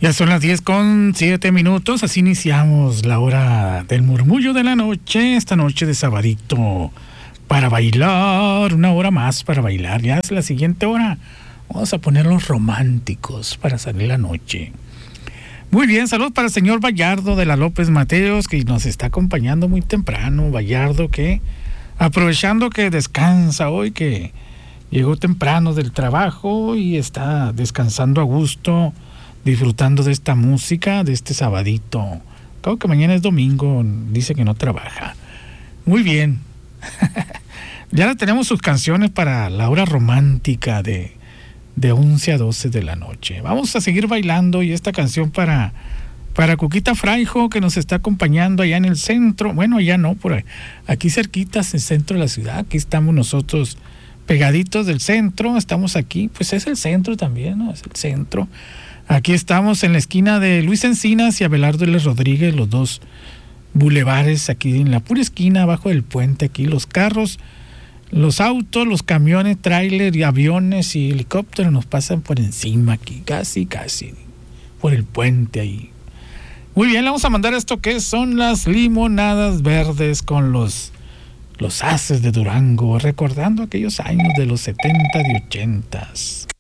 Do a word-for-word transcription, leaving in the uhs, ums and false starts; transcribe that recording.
Ya son las diez con siete minutos, así iniciamos la hora del murmullo de la noche, esta noche de sabadito, para bailar, una hora más para bailar. Ya es la siguiente hora, vamos a ponerlos románticos para salir la noche. Muy bien, salud para el señor Vallardo de la López Mateos, que nos está acompañando muy temprano. Vallardo, que aprovechando que descansa hoy, que llegó temprano del trabajo y está descansando a gusto, disfrutando de esta música, de este sabadito. Claro que mañana es domingo, dice que no trabaja. Muy bien. Ya tenemos sus canciones para la hora romántica de, de once a doce de la noche. Vamos a seguir bailando, y esta canción para, para Cuquita Fraijo, que nos está acompañando allá en el centro. Bueno, allá no, por ahí, aquí cerquitas, en el centro de la ciudad. Aquí estamos nosotros pegaditos del centro, estamos aquí, pues es el centro también, ¿no? Es el centro. Aquí estamos en la esquina de Luis Encinas y Abelardo L. Rodríguez, los dos bulevares, aquí en la pura esquina, abajo del puente. Aquí los carros, los autos, los camiones, tráiler y aviones y helicópteros nos pasan por encima aquí, casi, casi, por el puente ahí. Muy bien, le vamos a mandar esto que son las Limonadas Verdes con los, los Haces de Durango, recordando aquellos años de los setenta y ochentas.